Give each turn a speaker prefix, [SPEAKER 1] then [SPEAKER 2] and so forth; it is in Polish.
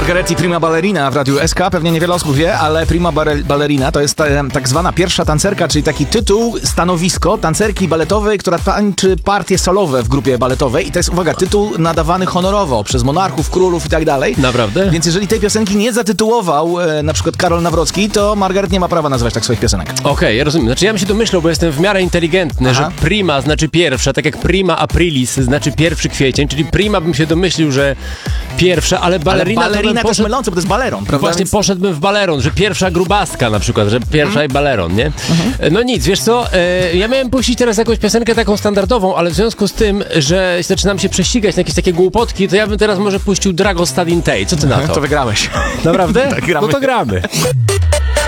[SPEAKER 1] Margaretti Prima Ballerina w Radiu SK. Pewnie niewiele osób wie, ale Prima Ballerina to jest tak zwana pierwsza tancerka, czyli taki tytuł, stanowisko tancerki baletowej, która tańczy partie solowe w grupie baletowej. I to jest, uwaga, tytuł nadawany honorowo przez monarchów, królów i tak dalej.
[SPEAKER 2] Naprawdę?
[SPEAKER 1] Więc jeżeli tej piosenki nie zatytułował na przykład Karol Nawrocki, to Margaret nie ma prawa nazywać tak swoich piosenek.
[SPEAKER 2] Okej, ja rozumiem. Znaczy ja bym się domyślał, bo jestem w miarę inteligentny, że prima znaczy pierwsza, tak jak prima aprilis znaczy 1 kwiecień, czyli prima bym się domyślił, że pierwsza, ale balerina...
[SPEAKER 1] Ale balerina to jest mylące, bo to jest baleron, prawda?
[SPEAKER 2] Właśnie
[SPEAKER 1] Więc...
[SPEAKER 2] poszedłbym w baleron, że pierwsza grubaska na przykład, że pierwsza i baleron, nie? No nic, wiesz co, ja miałem puścić teraz jakąś piosenkę taką standardową, ale w związku z tym, że zaczynam się prześcigać na jakieś takie głupotki, to ja bym teraz może puścił Dragostadin Tej. Co ty na to?
[SPEAKER 1] To wygrałeś.
[SPEAKER 2] Naprawdę?
[SPEAKER 1] Tak, gramy.
[SPEAKER 2] No to gramy.